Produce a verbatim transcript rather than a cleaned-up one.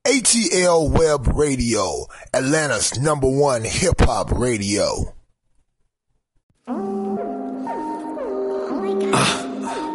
A T L Web Radio, Atlanta's number one hip-hop radio. Oh my God. Uh.